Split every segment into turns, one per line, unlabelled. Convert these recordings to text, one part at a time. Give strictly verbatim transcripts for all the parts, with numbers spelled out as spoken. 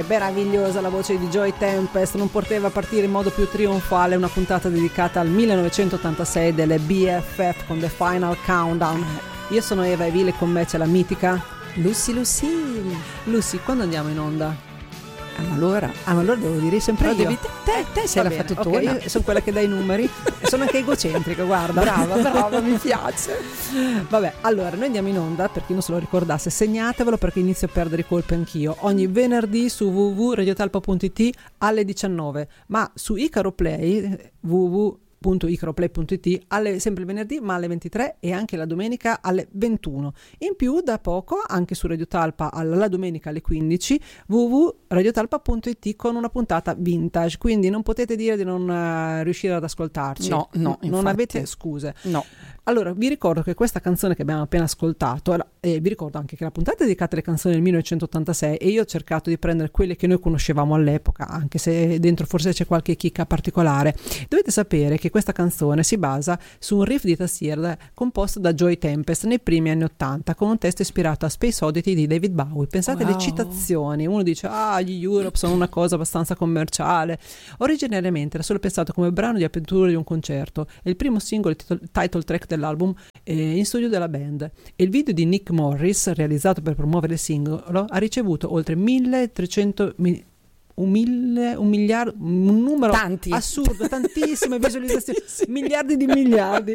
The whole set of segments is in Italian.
Eh, meravigliosa la voce di Joy Tempest, non poteva partire in modo più trionfale una puntata dedicata al millenovecentottantasei delle B F F con The Final Countdown. Io sono Eva e Vile, con me c'è la mitica
Lucy Lucy.
Lucy, quando andiamo in onda?
Ah, ma allora,
ah, ma allora devo dire sempre
allora
io.
Devi te, te, te sei la fattutona.
Okay, io sono quella che dà i numeri e sono anche egocentrica, guarda.
Brava, brava, mi piace.
Vabbè, allora noi andiamo in onda, per chi non se lo ricordasse, segnatevelo perché inizio a perdere i colpi anch'io. Ogni venerdì su w w w punto radiotalpa punto i t alle diciannove, ma su Icaro Play w w w punto icroplay punto i t alle, sempre il venerdì ma alle ventitré e anche la domenica alle ventuno. In più da poco anche su Radio Talpa alla domenica alle quindici w w w punto radiotalpa punto i t con una puntata vintage, quindi non potete dire di non uh, riuscire ad ascoltarci.
No, no,
non
infatti.
avete scuse.
No.
Allora, vi ricordo che questa canzone che abbiamo appena ascoltato, e vi ricordo anche che la puntata è dedicata alle canzoni del millenovecentottantasei e io ho cercato di prendere quelle che noi conoscevamo all'epoca, anche se dentro forse c'è qualche chicca particolare. Dovete sapere che questa canzone si basa su un riff di tastiera composto da Joy Tempest nei primi anni ottanta, con un testo ispirato a Space Oddity di David Bowie. Pensate alle
wow.
citazioni, uno dice ah gli Europe sono una cosa abbastanza commerciale. Originariamente era solo pensato come brano di apertura di un concerto e il primo singolo, il title track dell'album eh, in studio della band, e il video di Nick Morris realizzato per promuovere il singolo ha ricevuto oltre milletrecento mi- un mille un miliardo un numero
Tanti.
assurdo, tantissime visualizzazioni, miliardi di miliardi,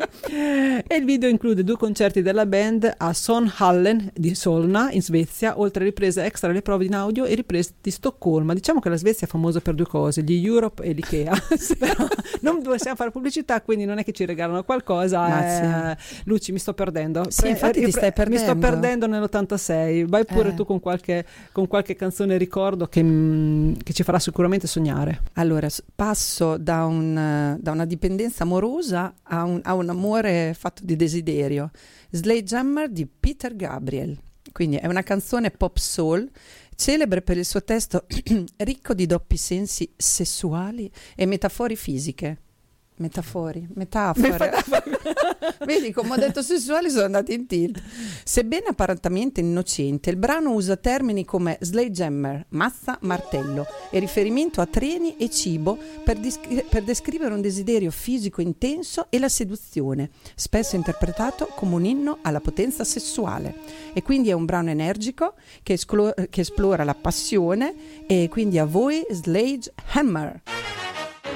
e il video include due concerti della band a Sonhallen di Solna in Svezia, oltre a riprese extra alle prove in audio e riprese di Stoccolma. Diciamo che la Svezia è famosa per due cose, gli Europe e l'Ikea. Però non possiamo fare pubblicità, quindi non è che ci regalano qualcosa. eh, sì. Luci, mi sto perdendo.
Sì, Pre- infatti ti stai perdendo.
Mi sto perdendo nell'ottantasei. Vai pure eh. tu con qualche con qualche canzone ricordo che mh, che ci farà sicuramente sognare.
Allora, passo da, un, da una dipendenza amorosa a un, a un amore fatto di desiderio. Sledgehammer di Peter Gabriel. Quindi è una canzone pop soul, celebre per il suo testo ricco di doppi sensi sessuali e metafore fisiche. Metafori, metafore. Vedi, come ho detto sessuali, sono andati in tilt. Sebbene apparentemente innocente, il brano usa termini come sledgehammer, mazza, martello e riferimento a treni e cibo per, discri- per descrivere un desiderio fisico intenso e la seduzione, spesso interpretato come un inno alla potenza sessuale. E quindi è un brano energico che, esclo- che esplora la passione, e quindi a voi Sledgehammer.